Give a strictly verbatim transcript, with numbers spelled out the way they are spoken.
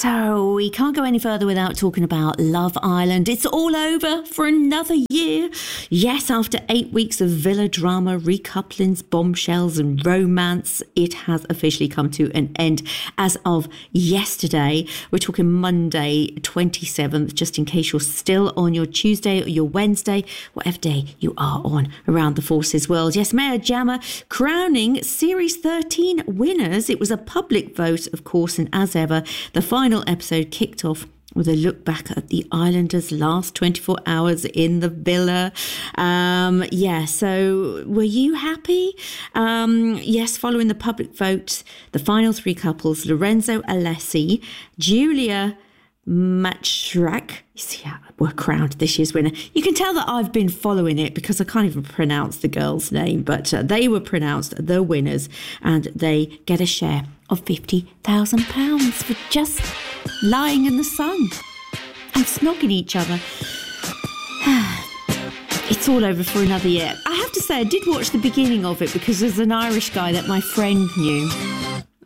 So we can't go any further without talking about Love Island. It's all over for another year. Yes, after eight weeks of villa drama, recouplings, bombshells and romance, it has officially come to an end as of yesterday. We're talking Monday, twenty-seventh, just in case you're still on your Tuesday or your Wednesday, whatever day you are on around the Forces world. Yes, Maya Jama crowning Series thirteen winners. It was a public vote, of course, and as ever, the final episode kicked off with a look back at the Islanders' last twenty-four hours in the villa. Um, yeah, so were you happy? Um, yes, following the public vote, the final three couples, Lorenzo Alessi, Julia Matschrak, yeah, were crowned this year's winner. You can tell that I've been following it because I can't even pronounce the girl's name, but uh, they were pronounced the winners, and they get a share of fifty thousand pounds for just lying in the sun and snogging each other. It's all over for another year. I have to say, I did watch the beginning of it because there's an Irish guy that my friend knew.